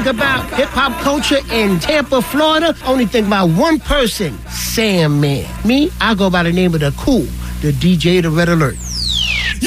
about hip-hop culture in Tampa, Florida, only think about one person, Sandman. Me, I go by the name of the DJ, the Red Alert.